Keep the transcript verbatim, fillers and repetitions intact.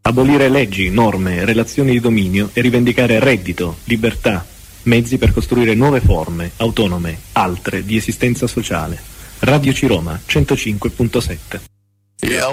Abolire leggi, norme, relazioni di dominio e rivendicare reddito, libertà, mezzi per costruire nuove forme, autonome, altre, di esistenza sociale. Radio Ciroma centocinque punto sette. Yeah.